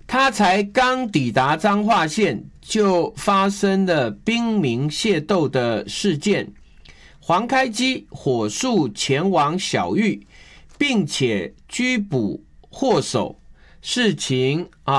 他才刚抵达彰化县，就发生了兵民械斗的事件。黄开基火速前往小玉，并且拘捕祸首。事情